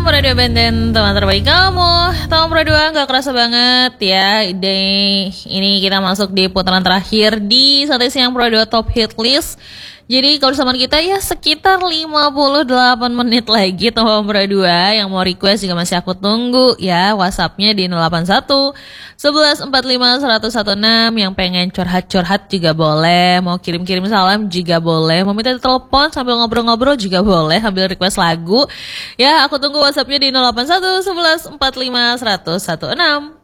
Tom Radio Benten, teman terbaik kamu. Tom Radio gak kerasa banget ya. Ini kita masuk di putaran terakhir di Santai Siang Radio Top Hit List. Jadi kalau sama kita ya sekitar 58 menit lagi Tom Radio 2. Yang mau request juga masih aku tunggu ya. WhatsAppnya di 081 11 45 116. Yang pengen curhat-curhat juga boleh. Mau kirim-kirim salam juga boleh. Mau minta telepon sambil ngobrol-ngobrol juga boleh. Sambil request lagu. Ya aku tunggu WhatsAppnya di 081 11 45 116.